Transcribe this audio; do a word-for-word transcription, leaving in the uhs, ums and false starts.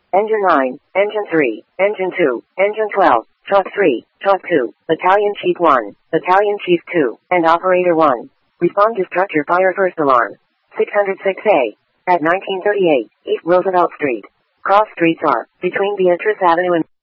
Engine nine, Engine three, Engine two, Engine twelve, Truck three, Truck two, Battalion Chief one, Battalion Chief two, and Operator one. Respond to structure fire first alarm. six oh six A. At nineteen thirty-eight, East Roosevelt Street. Cross streets are between Beatrice Avenue and